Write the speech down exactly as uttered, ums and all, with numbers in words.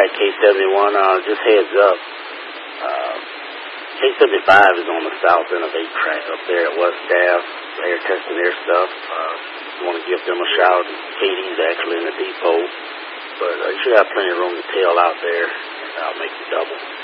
like K seventy-one, uh, just heads up. Uh, K seventy-five is on the south end of eight track up there at West Ave. They're testing their stuff. Uh, you want to give them a shout. Katie's actually in the depot. But uh, you should have plenty of room to tail out there, and I'll make you double.